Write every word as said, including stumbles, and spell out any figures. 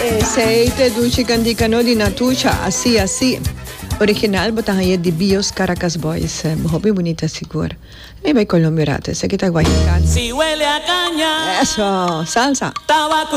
Aceite dulce candicano di Natucha, así, así. Original, botan ahí de Bios Caracas Boys. Hobby bonita, seguro. Y va con los mirates, se quita guayacán. Si huele a caña. Eso, salsa. Tabaco.